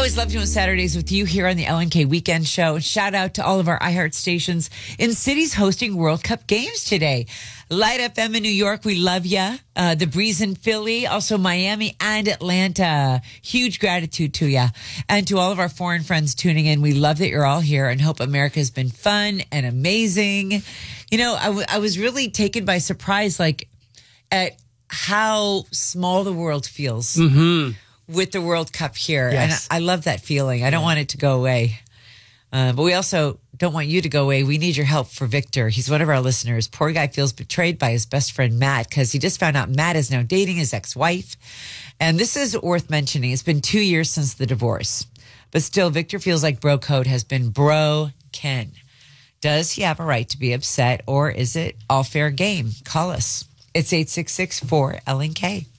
Always love doing Saturdays with you here on the LNK Weekend Show. Shout out to all of our iHeart stations in cities hosting World Cup games today. Light FM in New York, we love ya. The Breeze in Philly, also Miami and Atlanta. Huge gratitude to ya. And to all of our foreign friends tuning in, we love that you're all here and hope America's been fun and amazing. You know, I was really taken by surprise, like, at how small the world feels. With the World Cup here. Yes. And I love that feeling. I don't want it to go away. But we also don't want you to go away. We need your help for Victor. He's one of our listeners. Poor guy feels betrayed by his best friend, Matt, because he just found out Matt is now dating his ex-wife. And this is worth mentioning. It's been 2 years since the divorce. But still, Victor feels like bro code has been broken. Does he have a right to be upset, or is it all fair game? Call us. It's 866-4-LNK.